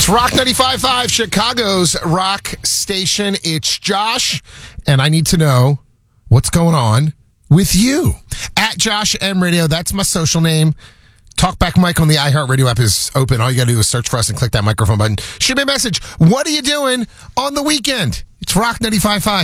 It's Rock 95.5, Chicago's rock station. It's Josh, and I need to know what's going on with you. At Josh M Radio, that's my social name. Talkback mic on the iHeartRadio app is open. All you got to do is search for us and click that microphone button. Shoot me a message. What are you doing on the weekend? It's Rock 95.5.